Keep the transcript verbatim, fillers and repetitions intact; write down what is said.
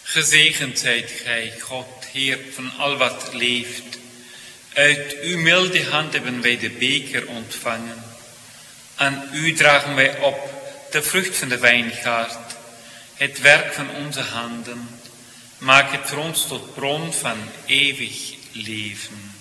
Gezegend zijt gij, God, Heer van al wat leeft. Uit uw milde hand hebben wij de beker ontvangen. Aan u dragen wij op de vrucht van de wijngaard, het werk van onze handen. Maak het voor ons tot bron van eeuwig leven.